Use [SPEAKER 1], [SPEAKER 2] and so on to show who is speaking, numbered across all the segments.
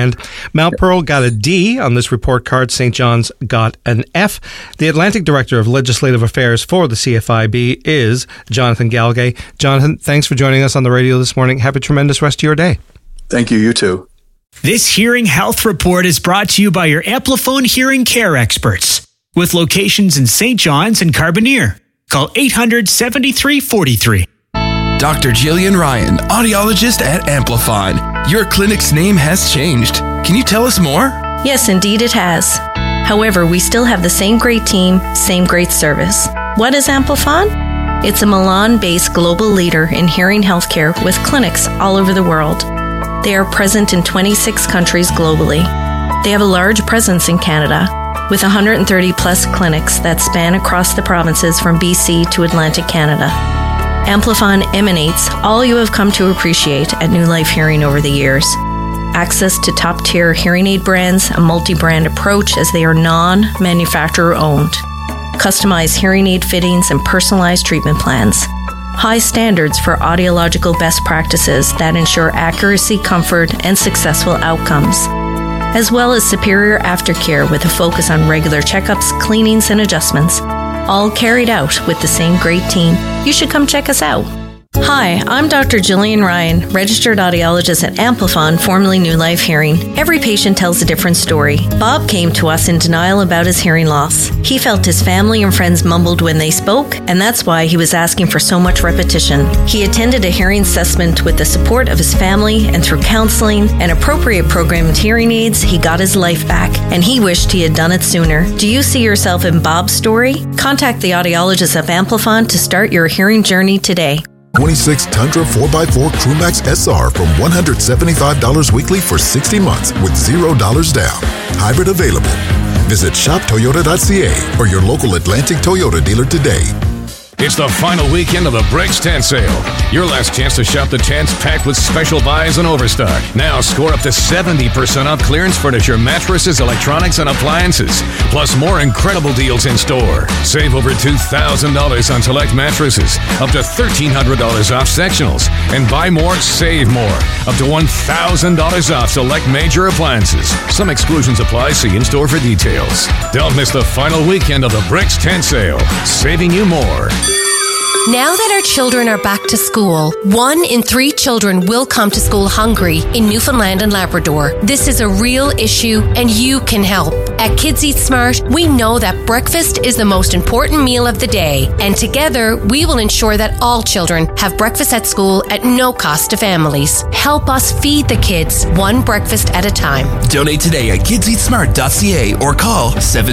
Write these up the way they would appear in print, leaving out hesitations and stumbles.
[SPEAKER 1] Newfoundland. Mount Pearl got a D on this report card. St. John's got an F. The Atlantic Director of Legislative Affairs for the CFIB is Jonathan Galgay. Jonathan, thanks for joining us on the radio this morning. Have a tremendous rest of your day.
[SPEAKER 2] Thank you. You too.
[SPEAKER 3] This Hearing Health Report is brought to you by your Amplifone Hearing Care experts, with locations in St. John's and Carbonear. Call 800-7343.
[SPEAKER 4] Dr. Jillian Ryan, audiologist at Amplifon. Your clinic's name has changed. Can you tell us more?
[SPEAKER 5] Yes, indeed it has. However, we still have the same great team, same great service. What is Amplifon? It's a Milan-based global leader in hearing healthcare with clinics all over the world. They are present in 26 countries globally. They have a large presence in Canada, with 130 plus clinics that span across the provinces from BC to Atlantic Canada. Amplifon emanates all you have come to appreciate at New Life Hearing over the years. Access to top-tier hearing aid brands, a multi-brand approach as they are non-manufacturer owned. Customized hearing aid fittings and personalized treatment plans. High standards for audiological best practices that ensure accuracy, comfort, and successful outcomes. As well as superior aftercare with a focus on regular checkups, cleanings, and adjustments. All carried out with the same great team. You should come check us out. Hi, I'm Dr. Jillian Ryan, registered audiologist at Amplifon, formerly New Life Hearing. Every patient tells a different story. Bob came to us in denial about his hearing loss. He felt his family and friends mumbled when they spoke, and that's why he was asking for so much repetition. He attended a hearing assessment with the support of his family, and through counseling and appropriate programmed hearing aids, he got his life back, and he wished he had done it sooner. Do you see yourself in Bob's story? Contact the audiologist of Amplifon to start your hearing journey today.
[SPEAKER 6] 26 Tundra 4x4 Crewmax SR from $175 weekly for 60 months with $0 down. Hybrid available. Visit shoptoyota.ca or your local Atlantic Toyota dealer today.
[SPEAKER 7] It's the final weekend of the Bricks Tent Sale. Your last chance to shop the tents packed with special buys and overstock. Now score up to 70% off clearance furniture, mattresses, electronics, and appliances. Plus more incredible deals in store. Save over $2,000 on select mattresses. Up to $1,300 off sectionals. And buy more, save more. Up to $1,000 off select major appliances. Some exclusions apply. See in-store for details. Don't miss the final weekend of the Bricks Tent Sale. Saving you more.
[SPEAKER 8] Now that our children are back to school, 1 in 3 children will come to school hungry in Newfoundland and Labrador. This is a real issue and you can help. At Kids Eat Smart, we know that breakfast is the most important meal of the day, and together we will ensure that all children have breakfast at school at no cost to families. Help us feed the kids one breakfast at a time.
[SPEAKER 4] Donate today at kidseatsmart.ca or call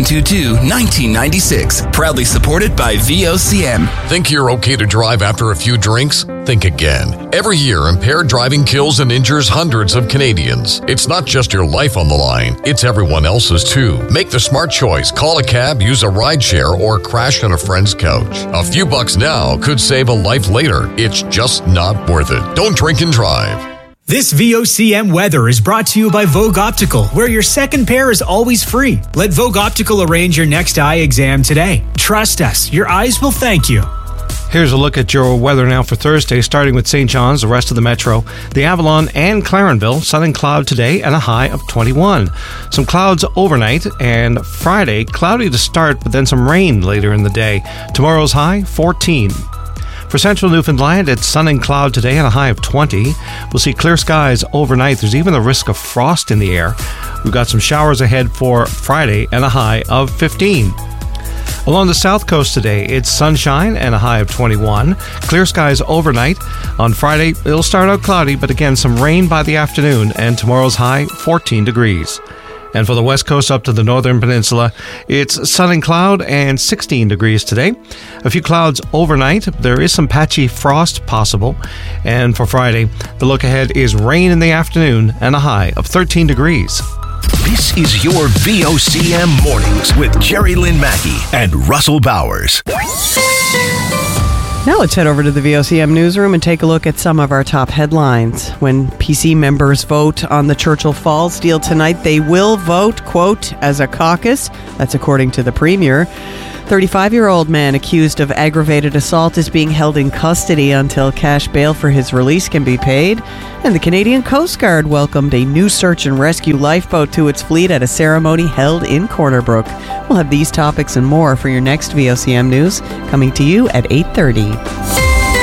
[SPEAKER 4] 722-1996. Proudly supported by VOCM.
[SPEAKER 7] Think you're okay to drive after a few drinks? Think again. Every year, impaired driving kills and injures hundreds of Canadians. It's not just your life on the line, it's everyone else's too. Make the smart choice. Call a cab, use a rideshare, or crash on a friend's couch. A few bucks now could save a life later. It's just not worth it. Don't drink and drive.
[SPEAKER 3] This VOCM weather is brought to you by Vogue Optical, where your second pair is always free. Let Vogue Optical arrange your next eye exam today. Trust us, your eyes will thank you.
[SPEAKER 1] Here's a look at your weather now for Thursday, starting with St. John's, the rest of the metro, the Avalon and Clarenville. Sun and cloud today and a high of 21. Some clouds overnight, and Friday, cloudy to start, but then some rain later in the day. Tomorrow's high, 14. For central Newfoundland, it's sun and cloud today and a high of 20. We'll see clear skies overnight. There's even a risk of frost in the air. We've got some showers ahead for Friday and a high of 15. Along the south coast today, it's sunshine and a high of 21. Clear skies overnight. On Friday, it'll start out cloudy, but again, some rain by the afternoon, and tomorrow's high, 14 degrees. And for the west coast up to the northern peninsula, it's sun and cloud and 16 degrees today. A few clouds overnight. There is some patchy frost possible. And for Friday, the look ahead is rain in the afternoon and a high of 13 degrees.
[SPEAKER 9] This is your VOCM Mornings with Jerry Lynn Mackey and Russell Bowers.
[SPEAKER 10] Now let's head over to the VOCM newsroom and take a look at some of our top headlines.
[SPEAKER 2] when PC members vote on the Churchill Falls deal tonight, they will vote, quote, as a caucus. That's according to the Premier. 35-year-old man accused of aggravated assault is being held in custody until cash bail for his release can be paid. And the Canadian Coast Guard welcomed a new search and rescue lifeboat to its fleet at a ceremony held in Corner Brook. We'll have these topics and more for your next VOCM News, coming to you at 8:30.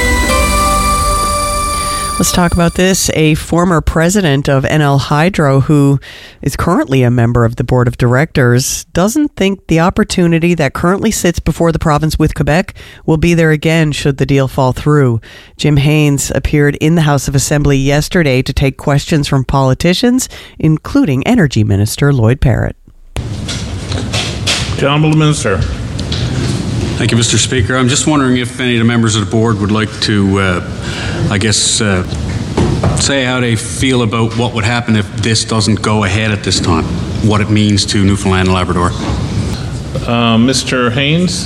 [SPEAKER 2] Let's talk about this. A former president of NL Hydro, who is currently a member of the board of directors, doesn't think the opportunity that currently sits before the province with Quebec will be there again should the deal fall through. Jim Haynes appeared in the House of Assembly yesterday to take questions from politicians, including Energy Minister Lloyd Parrott.
[SPEAKER 10] The Honourable Minister.
[SPEAKER 11] Thank you, Mr. Speaker. I'm just wondering if any of the members of the board would like to, say how they feel about what would happen if this doesn't go ahead at this time, what it means to Newfoundland and Labrador.
[SPEAKER 10] Mr. Haynes?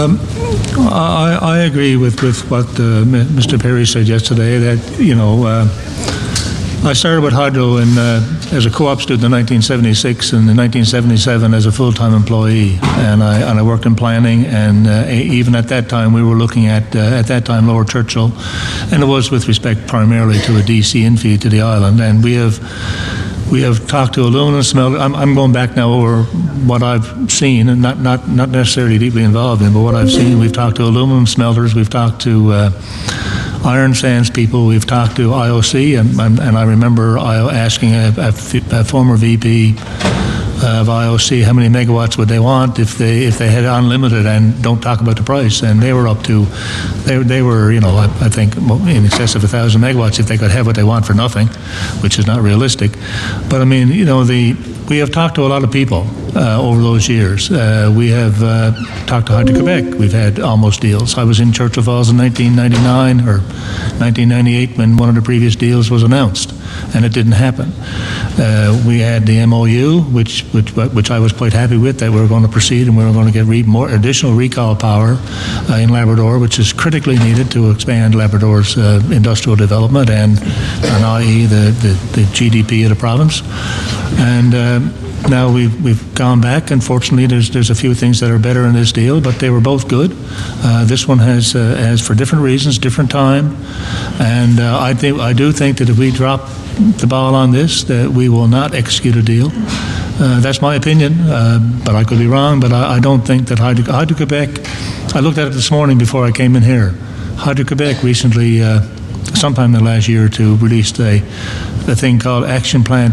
[SPEAKER 12] I agree with what Mr. Perry said yesterday, that, I started with Hydro as a co-op student in 1976, and in 1977 as a full-time employee, and I worked in planning, and even at that time we were looking at that time Lower Churchill, and it was with respect primarily to a DC infeed to the island, and we have talked to aluminum smelters. I'm going back now over what I've seen, and not necessarily deeply involved in, but what I've seen. We've talked to aluminum smelters, we've talked to iron sands people, we've talked to IOC, and I remember asking a former VP of IOC how many megawatts would they want if they had unlimited, and don't talk about the price, and they were up to they were I think in excess of 1,000 megawatts if they could have what they want for nothing, which is not realistic. But I mean, we have talked to a lot of people over those years. We have talked to Hydro-Quebec. We've had almost deals. I was in Churchill Falls in 1999 or 1998 when one of the previous deals was announced, and it didn't happen. We had the MOU, which I was quite happy with, that we were going to proceed and we were going to get more additional recall power in Labrador, which is critically needed to expand Labrador's industrial development and i.e. the GDP of the province. And now we've gone back. Unfortunately, there's a few things that are better in this deal, but they were both good. This one has for different reasons, different time, and I do think that if we drop the ball on this, that we will not execute a deal. That's my opinion, but I could be wrong. But I don't think that Hydro-Quebec. I looked at it this morning before I came in here. Hydro-Quebec recently, sometime in the last year or two, released a thing called Action Plan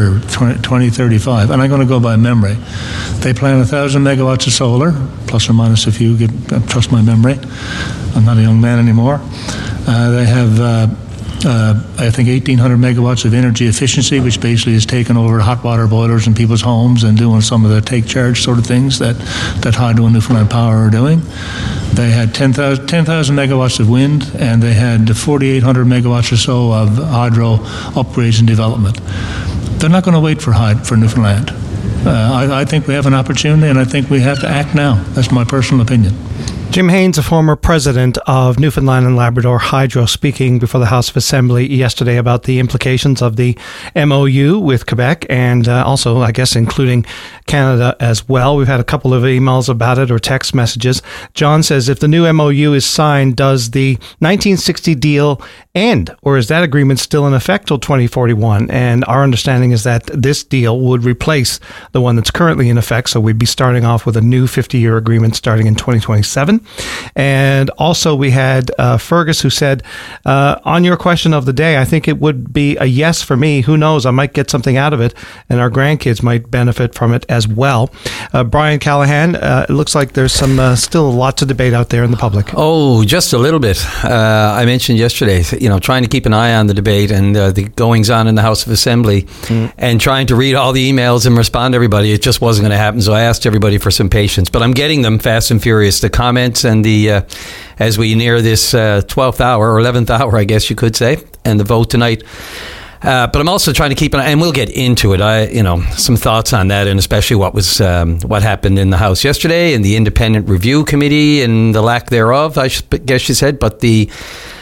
[SPEAKER 12] 2035, and I'm going to go by memory. They plan 1,000 megawatts of solar, plus or minus a few. Trust my memory. I'm not a young man anymore. They have. I think 1,800 megawatts of energy efficiency, which basically is taking over hot water boilers in people's homes and doing some of the take charge sort of things that Hydro and Newfoundland Power are doing. They had 10,000 megawatts of wind, and they had 4,800 megawatts or so of hydro upgrades and development. They're not going to wait for Newfoundland. I think we have an opportunity, and I think we have to act now. That's my personal opinion.
[SPEAKER 1] Jim Haynes, a former president of Newfoundland and Labrador Hydro, speaking before the House of Assembly yesterday about the implications of the MOU with Quebec and also, I guess, including Canada as well. We've had a couple of emails about it or text messages. John says, if the new MOU is signed, does the 1960 deal end, or is that agreement still in effect till 2041? And our understanding is that this deal would replace the one that's currently in effect, so we'd be starting off with a new 50-year agreement starting in 2027. And also we had Fergus, who said, on your question of the day, I think it would be a yes for me. Who knows? I might get something out of it, and our grandkids might benefit from it as well. Brian Callahan, it looks like there's still a lot to debate out there in the public.
[SPEAKER 13] Oh, just a little bit. I mentioned yesterday, trying to keep an eye on the debate and the goings on in the House of Assembly and trying to read all the emails and respond to everybody. It just wasn't going to happen. So I asked everybody for some patience, but I'm getting them fast and furious. The comments and the as we near this 12th hour or 11th hour, I guess you could say, and the vote tonight. But I'm also trying to keep an eye, and we'll get into it. Some thoughts on that, and especially what happened in the House yesterday and the Independent Review Committee and the lack thereof, I guess you said. But the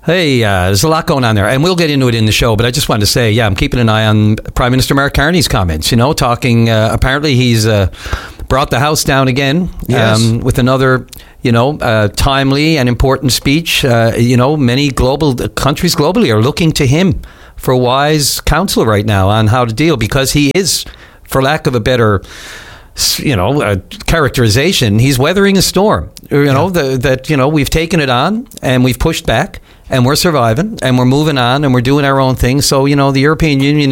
[SPEAKER 13] Hey, there's a lot going on there, and we'll get into it in the show, but I just wanted to say, I'm keeping an eye on Prime Minister Mark Carney's comments, talking, apparently he's brought the House down again with another, timely and important speech. Many countries globally are looking to him for wise counsel right now on how to deal, because he is, for lack of a better characterization, he's weathering a storm. We've taken it on and we've pushed back and we're surviving and we're moving on and we're doing our own thing. So the European Union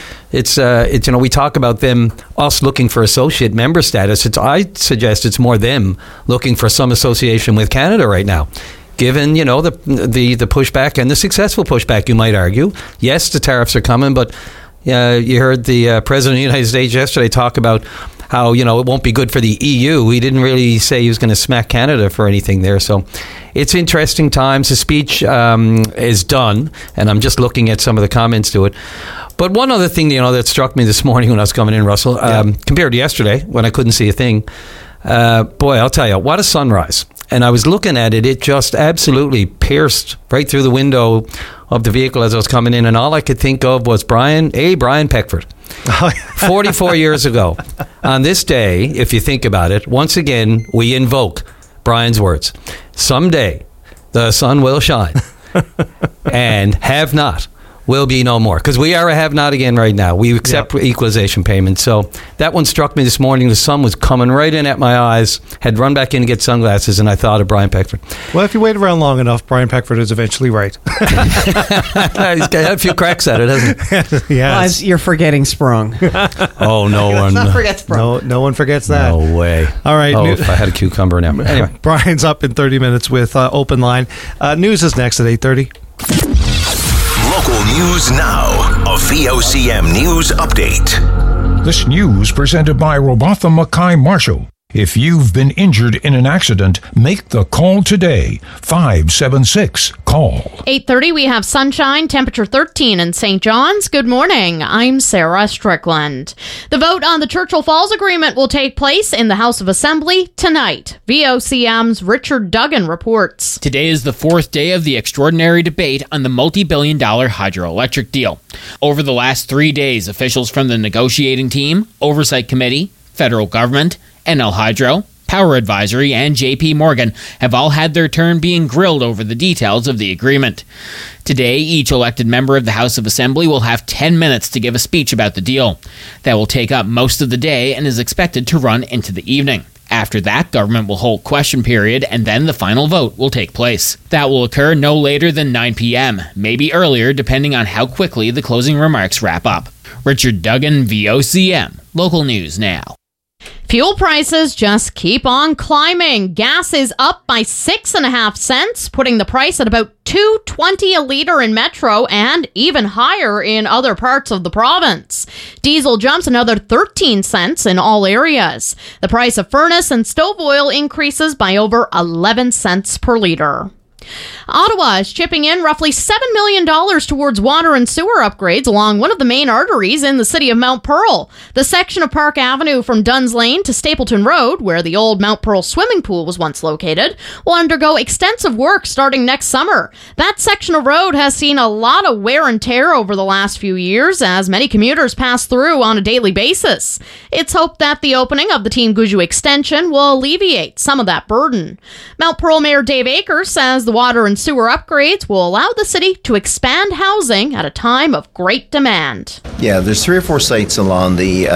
[SPEAKER 13] we talk about us looking for associate member status. I suggest it's more them looking for some association with Canada right now. Given the pushback and the successful pushback, you might argue. Yes, the tariffs are coming, but you heard the President of the United States yesterday talk about how, it won't be good for the EU. He didn't really say he was going to smack Canada for anything there. So it's interesting times. The speech is done, and I'm just looking at some of the comments to it. But one other thing, that struck me this morning when I was coming in, Russell, compared to yesterday when I couldn't see a thing, boy, I'll tell you, what a sunrise. And I was looking at it, it just absolutely pierced right through the window of the vehicle as I was coming in, and all I could think of was Brian Peckford. 44 years ago, on this day, if you think about it, once again, we invoke Brian's words. Someday, the sun will shine, and have not will be no more. Because we are a have not again right now. We accept equalization payments. So that one struck me this morning. The sun was coming right in at my eyes. Had run back in to get sunglasses, and I thought of Brian Peckford.
[SPEAKER 1] Well, if you wait around long enough, Brian Peckford is eventually right.
[SPEAKER 13] He's got a few cracks at it, hasn't he?
[SPEAKER 2] Yeah. You're forgetting Sprung.
[SPEAKER 13] Oh, no one.
[SPEAKER 2] Let's not forget Sprung.
[SPEAKER 1] No one forgets that.
[SPEAKER 13] No way.
[SPEAKER 1] All right.
[SPEAKER 13] If I had a cucumber now. Anyway.
[SPEAKER 1] Brian's up in 30 minutes with Open Line. News is next at 8:30.
[SPEAKER 9] Local news now. A VOCM news update.
[SPEAKER 10] This news presented by Robatha Mackay Marshall. If you've been injured in an accident, make the call today. 576-CALL.
[SPEAKER 14] 8:30, we have sunshine, temperature 13 in St. John's. Good morning. I'm Sarah Strickland. The vote on the Churchill Falls Agreement will take place in the House of Assembly tonight. VOCM's Richard Duggan reports.
[SPEAKER 15] Today is the fourth day of the extraordinary debate on the multi-billion-dollar hydroelectric deal. Over the last 3 days, officials from the negotiating team, Oversight Committee, federal government, NL Hydro, Power Advisory, and JP Morgan have all had their turn being grilled over the details of the agreement. Today, each elected member of the House of Assembly will have 10 minutes to give a speech about the deal. That will take up most of the day and is expected to run into the evening. After that, government will hold question period, and then the final vote will take place. That will occur no later than 9 p.m., maybe earlier depending on how quickly the closing remarks wrap up. Richard Duggan, VOCM. Local news now.
[SPEAKER 14] Fuel prices just keep on climbing. Gas is up by 6.5 cents, putting the price at about $2.20 a liter in Metro and even higher in other parts of the province. Diesel jumps another 13 cents in all areas. The price of furnace and stove oil increases by over 11 cents per liter. Ottawa is chipping in roughly $7 million towards water and sewer upgrades along one of the main arteries in the city of Mount Pearl. The section of Park Avenue from Duns Lane to Stapleton Road, where the old Mount Pearl swimming pool was once located, will undergo extensive work starting next summer. That section of road has seen a lot of wear and tear over the last few years as many commuters pass through on a daily basis. It's hoped that the opening of the Team Guju extension will alleviate some of that burden. Mount Pearl Mayor Dave Akers says the water and sewer upgrades will allow the city to expand housing at a time of great demand.
[SPEAKER 16] Yeah, there's 3 or 4 sites along the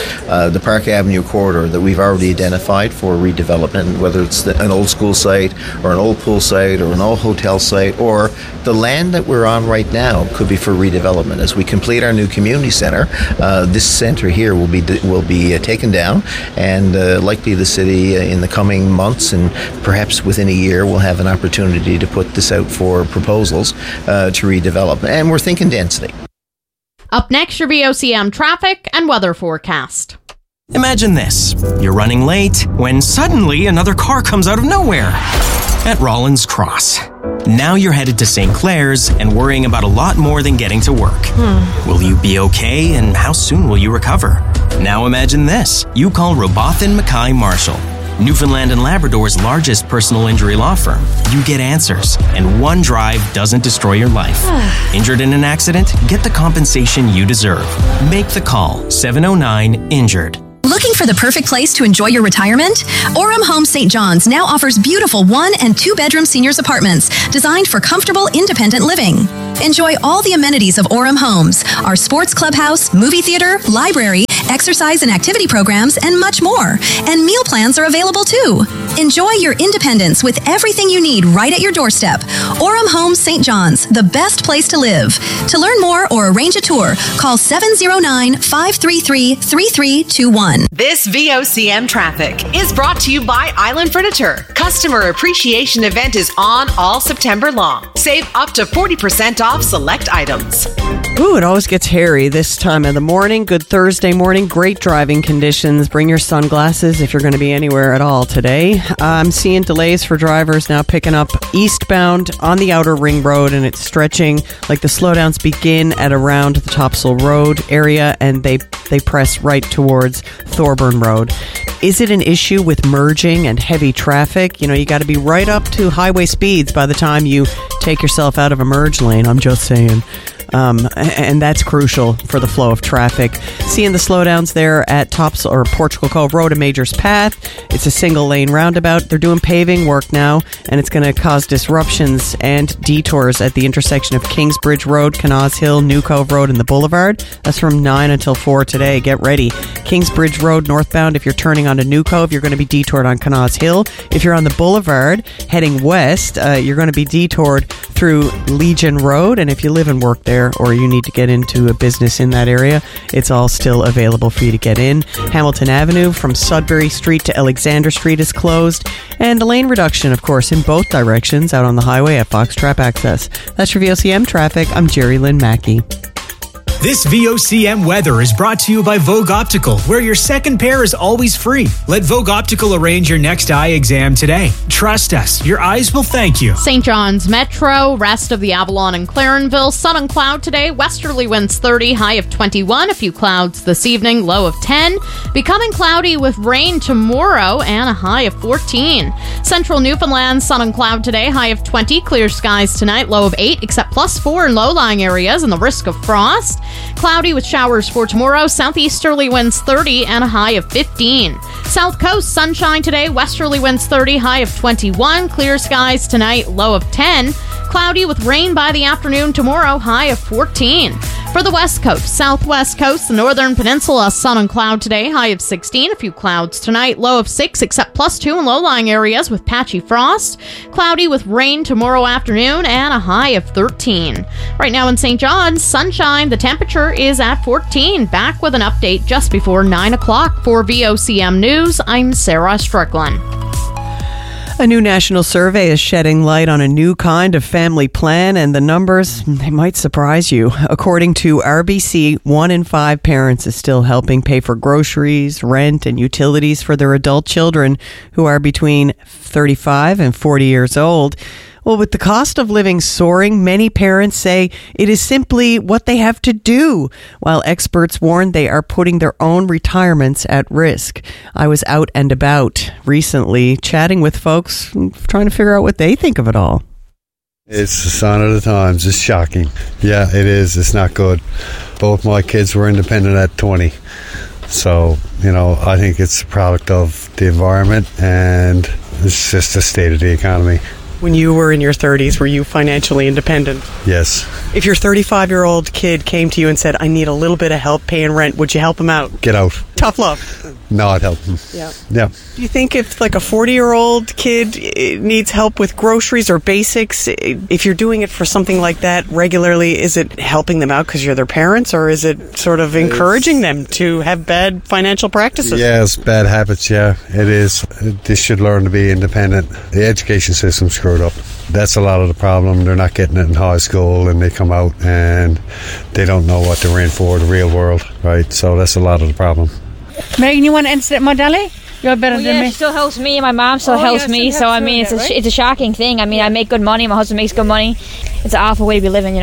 [SPEAKER 16] Park Avenue corridor that we've already identified for redevelopment, whether it's an old school site or an old pool site or an old hotel site, or the land that we're on right now could be for redevelopment. As we complete our new community center, this center here will be taken down, and likely the city in the coming months and perhaps within a year will have an opportunity to put this out for proposals to redevelop. And we're thinking density.
[SPEAKER 14] Up next, your VOCM traffic and weather forecast.
[SPEAKER 17] Imagine this. You're running late when suddenly another car comes out of nowhere at Rollins Cross. Now you're headed to St. Clair's and worrying about a lot more than getting to work. Will you be okay, and how soon will you recover? Now imagine this. You call Robatha Mackay Marshall. Newfoundland and Labrador's largest personal injury law firm. You get answers, and one drive doesn't destroy your life. Injured in an accident? Get the compensation you deserve. Make the call. 709-INJURED.
[SPEAKER 18] Looking for the perfect place to enjoy your retirement? Orem Homes St. John's now offers beautiful 1- and 2-bedroom seniors apartments designed for comfortable, independent living. Enjoy all the amenities of Orem Homes, our sports clubhouse, movie theater, library, exercise and activity programs, and much more. And meal plans are available too. Enjoy your independence with everything you need right at your doorstep. Orem Homes St. John's, the best place to live. To learn more or arrange a tour, call 709-533-3321.
[SPEAKER 19] This VOCM traffic is brought to you by Island Furniture. Customer appreciation event is on all September long. Save up to 40% off select items.
[SPEAKER 2] Ooh, it always gets hairy this time of the morning. Good Thursday morning. Great driving conditions. Bring your sunglasses if you're going to be anywhere at all today. I'm seeing delays for drivers now picking up eastbound on the outer ring road, and it's stretching. Like the slowdowns begin at around the Topsail Road area, and they press right towards Thorburn Road. Is it an issue with merging and heavy traffic? You know, you got to be right up to highway speeds by the time you take yourself out of a merge lane. I'm just saying. And that's crucial for the flow of traffic. Seeing the slowdowns there at Topsail or Portugal Cove Road and Major's Path. It's a single lane roundabout. They're doing paving work now, and it's going to cause disruptions and detours at the intersection of Kingsbridge Road, Canals Hill, New Cove Road, and the Boulevard. That's from 9 until 4 today. Get ready. Kingsbridge Road northbound, if you're turning onto New Cove, you're going to be detoured on Canals Hill. If you're on the Boulevard heading west, you're going to be detoured through Legion Road, and if you live and work there, or you need to get into a business in that area, it's all still available for you to get in. Hamilton Avenue from Sudbury Street to Alexander Street is closed, and a lane reduction, of course, in both directions out on the highway at Fox Trap Access. That's your VOCM traffic. I'm Jerry Lynn Mackey.
[SPEAKER 3] This VOCM weather is brought to you by Vogue Optical, where your second pair is always free. Let Vogue Optical arrange your next eye exam today. Trust us, your eyes will thank you.
[SPEAKER 14] St. John's Metro, rest of the Avalon and Clarenville, sun and cloud today, westerly winds 30, high of 21, a few clouds this evening, low of 10, becoming cloudy with rain tomorrow and a high of 14. Central Newfoundland, sun and cloud today, high of 20, clear skies tonight, low of 8, except +4 in low-lying areas and the risk of frost. Cloudy with showers for tomorrow, southeasterly winds 30 and a high of 15. South Coast, sunshine today, westerly winds 30, high of 21, clear skies tonight, low of 10. Cloudy with rain by the afternoon tomorrow, high of 14. For the West Coast, Southwest Coast, the Northern Peninsula, sun and cloud today, high of 16, a few clouds tonight, low of 6, except +2 in low-lying areas with patchy frost. Cloudy with rain tomorrow afternoon and a high of 13. Right now in St. John's, sunshine, the temperature is at 14. Back with an update just before 9 o'clock. For VOCM News, I'm Sarah Strickland.
[SPEAKER 2] A new national survey is shedding light on a new kind of family plan, and the numbers, they might surprise you. According to RBC, 1 in 5 parents is still helping pay for groceries, rent, and utilities for their adult children who are between 35 and 40 years old. Well, with the cost of living soaring, many parents say it is simply what they have to do, while experts warn they are putting their own retirements at risk. I was out and about recently chatting with folks, trying to figure out what they think of it all.
[SPEAKER 20] It's the sign of the times. It's shocking. Yeah, it is. It's not good. Both my kids were independent at 20. So, I think it's a product of the environment, and it's just the state of the economy.
[SPEAKER 2] When you were in your 30s, were you financially independent?
[SPEAKER 20] Yes.
[SPEAKER 2] If your 35-year-old kid came to you and said, I need a little bit of help paying rent, would you help him out?
[SPEAKER 20] Get out.
[SPEAKER 2] Tough love.
[SPEAKER 20] No, I'd help him.
[SPEAKER 2] Yeah.
[SPEAKER 20] Yeah.
[SPEAKER 2] Do you think if like a 40-year-old kid needs help with groceries or basics, if you're doing it for something like that regularly, is it helping them out because you're their parents, or is it sort of encouraging them to have bad financial practices?
[SPEAKER 20] Yes, bad habits, yeah, it is. They should learn to be independent. The education system's screwed up. That's a lot of the problem. They're not getting it in high school, and they come out and they don't know what they're in for, the real world, right? So that's a lot of the problem.
[SPEAKER 21] Megan, you want to enter my deli? You're better than me.
[SPEAKER 22] She still helps me, and my mom still helps me. So, it's a shocking thing. I mean, I make good money. My husband makes good money. It's an awful way to be living,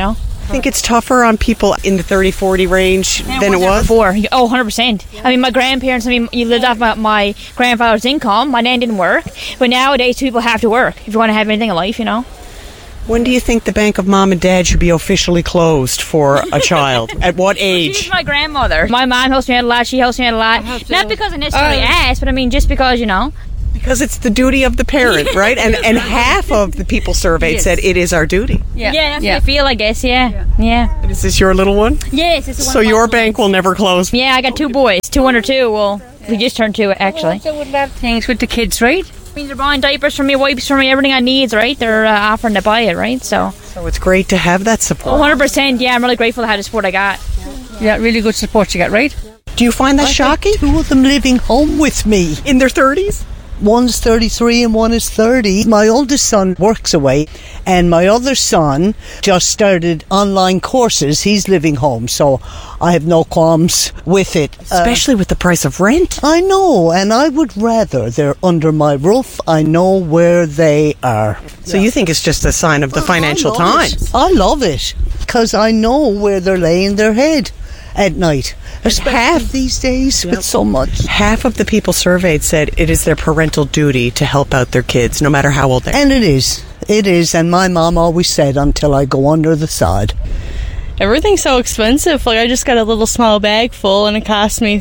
[SPEAKER 2] Think it's tougher on people in the 30-40 range than it was?
[SPEAKER 21] Before. Oh, 100%. I mean, my grandparents, you lived off my grandfather's income. My nan didn't work. But nowadays, people have to work if you want to have anything in life,
[SPEAKER 2] When do you think the Bank of Mom and Dad should be officially closed for a child? At what age?
[SPEAKER 21] She's my grandmother. My mom helps me out a lot. She helps me out a lot. Not because I necessarily asked, but I mean, just because,
[SPEAKER 2] Because it's the duty of the parent, right? And half of the people surveyed said it is our duty.
[SPEAKER 21] Yeah, that's what I feel, I guess, yeah.
[SPEAKER 2] Is this your little one?
[SPEAKER 21] Yes, it's the one.
[SPEAKER 2] So your bank will never close?
[SPEAKER 21] Yeah, I got 2 boys, 2 under 2. Well, we just turned 2, actually. So with that things with the kids, right? I mean, they're buying diapers for me, wipes for me, everything I need, right? They're offering to buy it, right? So
[SPEAKER 2] it's great to have that support.
[SPEAKER 21] 100%, yeah. I'm really grateful to have the support I got.
[SPEAKER 5] Yeah, really good support you got, right?
[SPEAKER 2] Do you find that shocking?
[SPEAKER 6] 2 of them living home with me.
[SPEAKER 2] In their 30s?
[SPEAKER 6] One's 33 and one is 30. My oldest son works away, and my other son just started online courses. He's living home, so I have no qualms with it.
[SPEAKER 2] Especially with the price of rent.
[SPEAKER 6] I know, and I would rather they're under my roof. I know where they are.
[SPEAKER 2] So you think it's just a sign of the financial times?
[SPEAKER 6] I love it, because I know where they're laying their head at night. There's half these days with so much.
[SPEAKER 2] Half of the people surveyed said it is their parental duty to help out their kids, no matter how old they are.
[SPEAKER 6] And it is. It is, and my mom always said, until I go under the sod.
[SPEAKER 23] Everything's so expensive. Like, I just got a little small bag full, and it cost me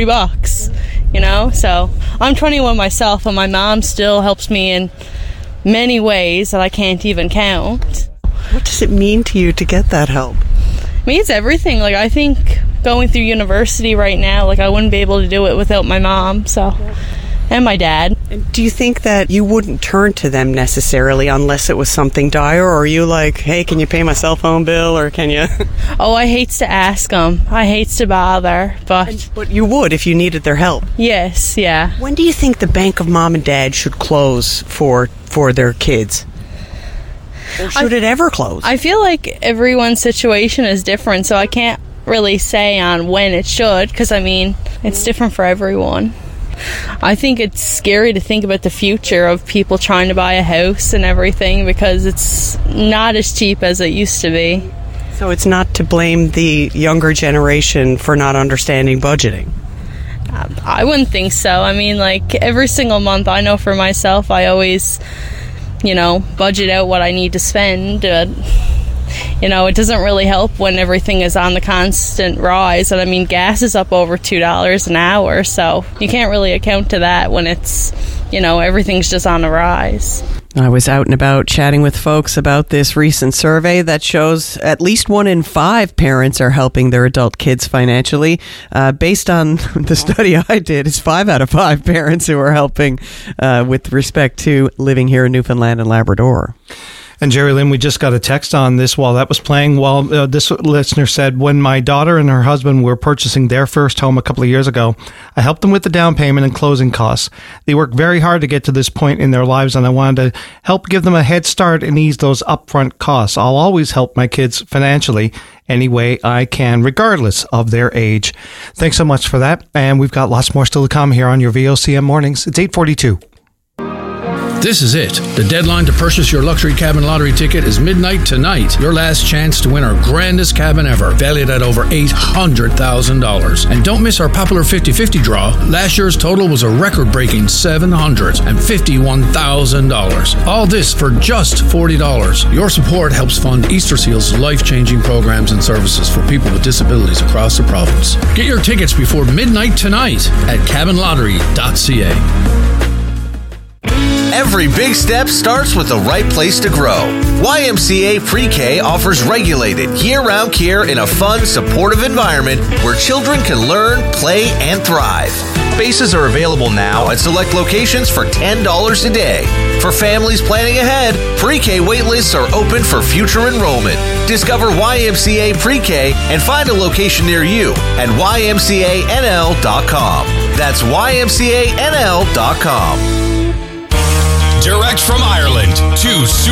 [SPEAKER 23] $40, So I'm 21 myself, and my mom still helps me in many ways that I can't even count.
[SPEAKER 2] What does it mean to you to get that help?
[SPEAKER 23] It means everything. Like, I think going through university right now, like, I wouldn't be able to do it without my mom, and my dad.
[SPEAKER 2] And do you think that you wouldn't turn to them necessarily unless it was something dire, or are you like, hey, can you pay my cell phone bill, or can you?
[SPEAKER 23] Oh, I hate to ask them. I hate to bother, but
[SPEAKER 2] you would if you needed their help.
[SPEAKER 23] Yes, yeah.
[SPEAKER 2] When do you think the Bank of Mom and Dad should close for their kids? Or should it ever close?
[SPEAKER 23] I feel like everyone's situation is different, so I can't really say on when it should, because it's different for everyone. I think it's scary to think about the future of people trying to buy a house and everything, because it's not as cheap as it used to be.
[SPEAKER 2] So it's not to blame the younger generation for not understanding budgeting?
[SPEAKER 23] I wouldn't think so. Every single month, I know for myself, I always budget out what I need to spend. It doesn't really help when everything is on the constant rise. And gas is up over $2 an hour, so you can't really account to that when it's, everything's just on the rise.
[SPEAKER 2] I was out and about chatting with folks about this recent survey that shows at least 1 in 5 parents are helping their adult kids financially. Based on the study I did, it's 5 out of 5 parents who are helping with respect to living here in Newfoundland and Labrador. And Jerry Lynn, we just got a text on this while that was playing. This listener said, when my daughter and her husband were purchasing their first home a couple of years ago, I helped them with the down payment and closing costs. They worked very hard to get to this point in their lives, and I wanted to help give them a head start and ease those upfront costs. I'll always help my kids financially any way I can, regardless of their age. Thanks so much for that. And we've got lots more still to come here on your VOCM mornings. It's 8:42.
[SPEAKER 24] This is it. The deadline to purchase your luxury cabin lottery ticket is midnight tonight. Your last chance to win our grandest cabin ever, valued at over $800,000. And don't miss our popular 50-50 draw. Last year's total was a record-breaking $751,000. All this for just $40. Your support helps fund Easter Seal's life-changing programs and services for people with disabilities across the province. Get your tickets before midnight tonight at cabinlottery.ca.
[SPEAKER 25] Every big step starts with the right place to grow. YMCA Pre-K offers regulated, year-round care in a fun, supportive environment where children can learn, play, and thrive. Spaces are available now at select locations for $10 a day. For families planning ahead, Pre-K waitlists are open for future enrollment. Discover YMCA Pre-K and find a location near you at ymcanl.com. That's ymcanl.com.
[SPEAKER 26] Direct from Ireland to